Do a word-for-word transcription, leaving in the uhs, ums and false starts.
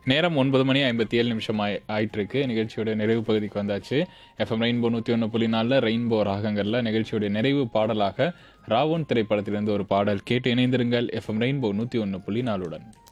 நேரம் ஒன்பது மணி ஐம்பத்தி ஏழு நிமிஷம் ஆயி ஆயிட்டிருக்கு. நிகழ்ச்சியோட நிறைவு பகுதிக்கு வந்தாச்சு. எஃப்எம் ரெயின்போ நூற்றி ஒன்று புள்ளி நாலில் ரெயின்போ ராகங்கள்ல நிகழ்ச்சியோட நிறைவு பாடலாக ராவோன் திரைப்படத்திலிருந்து ஒரு பாடல் கேட்டு இணைந்திருங்கள். எஃப்எம் ரெயின்போ நூற்றி ஒன்று புள்ளி நாலுடன்.